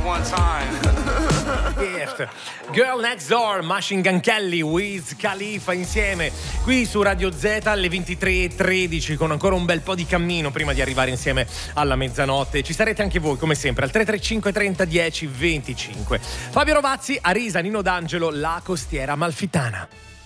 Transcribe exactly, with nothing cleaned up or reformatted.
one time. Gift. Girl Next Door, Machine Gun Kelly, Wiz Khalifa insieme qui su Radio Z alle ventitré e tredici, con ancora un bel po' di cammino prima di arrivare insieme alla mezzanotte. Ci sarete anche voi come sempre al tre tre cinque trenta dieci venticinque. Fabio Rovazzi, Arisa, Nino D'Angelo, La Costiera Amalfitana.